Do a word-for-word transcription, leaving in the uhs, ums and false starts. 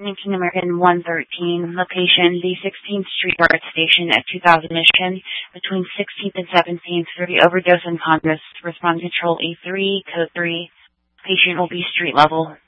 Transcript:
nineteen American one thirteen, location the sixteenth Street BART station at two thousand mission, between sixteenth and seventeenth for the overdose unconscious. Respond control A three, code three. Patient will be street level.